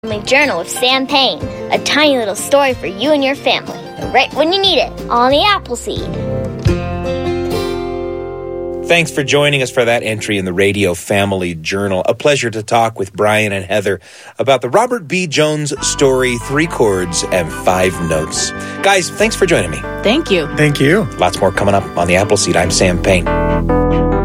Family Journal with Sam Payne. A tiny little story for you and your family, right when you need it, on the Appleseed. Thanks for joining us for that entry in the Radio Family Journal. A pleasure to talk with Brian and Heather about the Robert B. Jones story, 3 Chords and 5 Notes. Guys, thanks for joining me. Thank you. Thank you. Lots more coming up on the Appleseed. I'm Sam Payne.